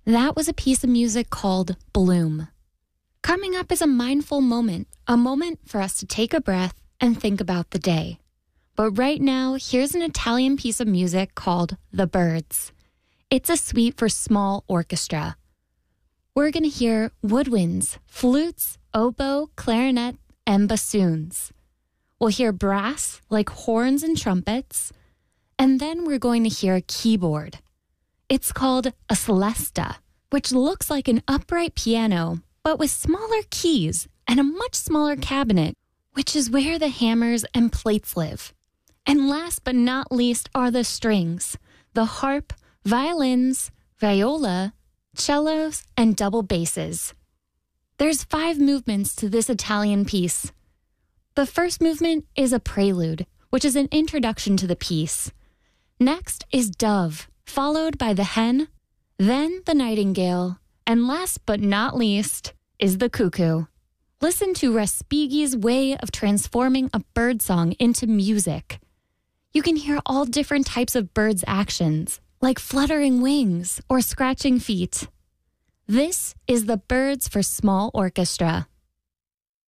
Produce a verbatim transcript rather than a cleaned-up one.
That was a piece of music called Bloom. Coming up is a mindful moment, a moment for us to take a breath and think about the day. But right now, here's an Italian piece of music called The Birds. It's a suite for small orchestra. We're going to hear woodwinds, flutes, oboe, clarinet, and bassoons. We'll hear brass like horns and trumpets, and then we're going to hear a keyboard. It's called a celesta, which looks like an upright piano, but with smaller keys and a much smaller cabinet, which is where the hammers and plates live. And last but not least are the strings, the harp, violins, viola, cellos, and double basses. There's five movements to this Italian piece. The first movement is a prelude, which is an introduction to the piece. Next is dove, followed by the hen, then the nightingale, and last but not least is the cuckoo. Listen to Respighi's way of transforming a bird song into music. You can hear all different types of birds' actions, like fluttering wings or scratching feet. This is The Birds for Small Orchestra.